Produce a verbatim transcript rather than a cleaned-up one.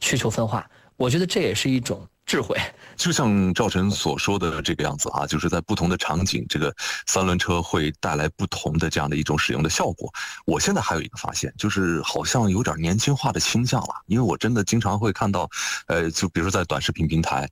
需求分化，我觉得这也是一种智慧。 就像赵晨所说的这个样子啊，就是在不同的场景，这个三轮车会带来不同的这样的一种使用的效果。我现在还有一个发现，就是好像有点年轻化的倾向了，因为我真的经常会看到，呃，就比如说在短视频平台，